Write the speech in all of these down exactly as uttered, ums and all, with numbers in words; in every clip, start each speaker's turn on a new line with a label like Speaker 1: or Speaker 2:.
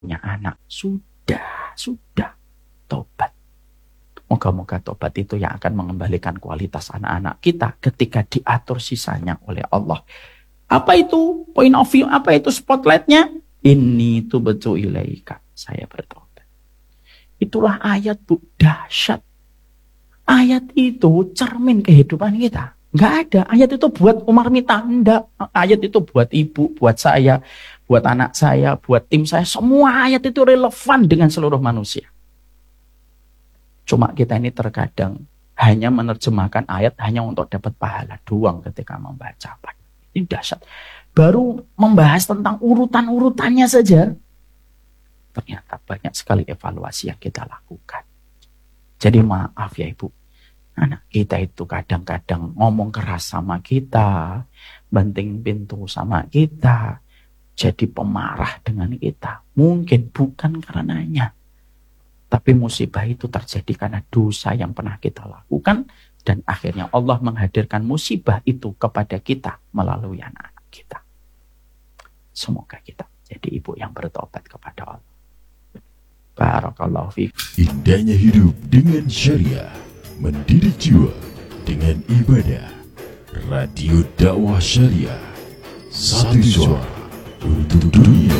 Speaker 1: punya anak. Sudah, sudah. Tobat. Moga-moga tobat itu yang akan mengembalikan kualitas anak-anak kita ketika diatur sisanya oleh Allah. Apa itu point of view? Apa itu spotlightnya? Ini tuh betul ilaika. Saya bertobat. Itulah ayat bu, dahsyat. Ayat itu cermin kehidupan kita. Nggak ada. Ayat itu buat Umar Mita. Enggak. Ayat itu buat ibu, buat saya, buat anak saya, buat tim saya. Semua ayat itu relevan dengan seluruh manusia. Cuma kita ini terkadang hanya menerjemahkan ayat hanya untuk dapat pahala doang ketika membaca. Ini dahsyat. Baru membahas tentang urutan-urutannya saja. Ternyata banyak sekali evaluasi yang kita lakukan. Jadi maaf ya ibu. Anak kita itu kadang-kadang ngomong keras sama kita. Banting pintu sama kita. Jadi pemarah dengan kita. Mungkin bukan karenanya. Tapi musibah itu terjadi karena dosa yang pernah kita lakukan. Dan akhirnya Allah menghadirkan musibah itu kepada kita melalui anak-anak kita. Semoga kita jadi ibu yang bertobat kepada Allah. Barakallahu fiik.
Speaker 2: Indahnya hidup dengan syariah, mendidik jiwa dengan ibadah. Radio dakwah syariah, satu suara untuk dunia.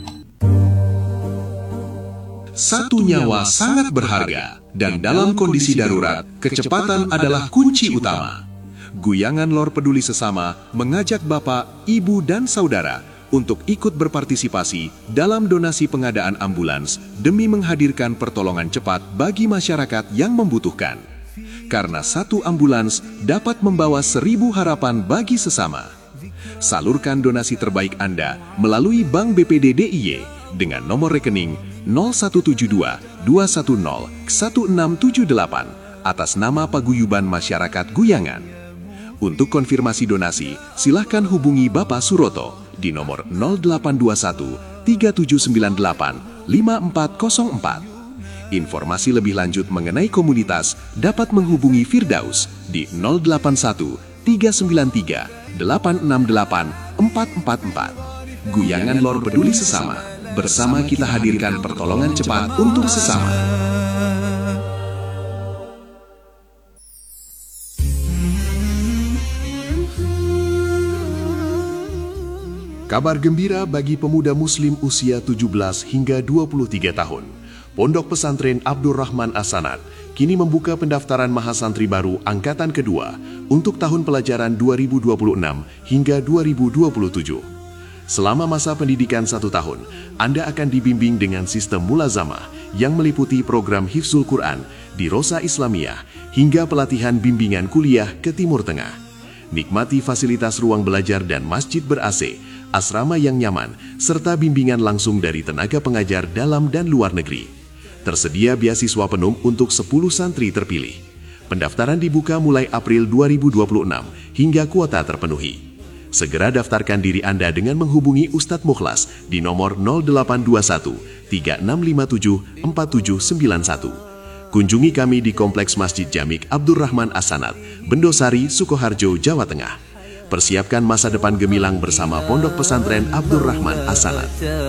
Speaker 3: Satu nyawa sangat berharga, dan dalam kondisi darurat, kecepatan adalah kunci utama. Guyangan Lor Peduli Sesama mengajak Bapak, Ibu, dan Saudara untuk ikut berpartisipasi dalam donasi pengadaan ambulans demi menghadirkan pertolongan cepat bagi masyarakat yang membutuhkan. Karena satu ambulans dapat membawa seribu harapan bagi sesama. Salurkan donasi terbaik Anda melalui Bank B P D D I Y dengan nomor rekening nol satu tujuh dua dua satu nol satu enam tujuh delapan atas nama Paguyuban Masyarakat Guyangan. Untuk konfirmasi donasi, silahkan hubungi Bapak Suroto di nomor nol delapan dua satu tiga tujuh sembilan delapan lima empat nol empat. Informasi lebih lanjut mengenai komunitas dapat menghubungi Firdaus di nol delapan satu tiga sembilan tiga delapan enam delapan empat empat empat. Guyangan Lor Peduli Sesama. Bersama kita hadirkan pertolongan cepat untuk sesama. Kabar gembira bagi pemuda muslim usia tujuh belas hingga dua puluh tiga tahun. Pondok Pesantren Abdurrahman As-Sanad kini membuka pendaftaran mahasantri baru angkatan kedua untuk tahun pelajaran dua ribu dua puluh enam hingga dua ribu dua puluh tujuh. Selama masa pendidikan satu tahun, Anda akan dibimbing dengan sistem mulazamah yang meliputi program Hifzul Quran di Rosa Islamiyah hingga pelatihan bimbingan kuliah ke Timur Tengah. Nikmati fasilitas ruang belajar dan masjid ber-A C, asrama yang nyaman, serta bimbingan langsung dari tenaga pengajar dalam dan luar negeri. Tersedia beasiswa penuh untuk sepuluh santri terpilih. Pendaftaran dibuka mulai April dua ribu dua puluh enam hingga kuota terpenuhi. Segera daftarkan diri Anda dengan menghubungi Ustadz Mukhlas di nomor nol delapan dua satu tiga enam lima tujuh empat tujuh sembilan satu. Kunjungi kami di Kompleks Masjid Jamik Abdurrahman As-Sanad, Bendosari, Sukoharjo, Jawa Tengah. Persiapkan masa depan gemilang bersama Pondok Pesantren Abdurrahman As-Sanad.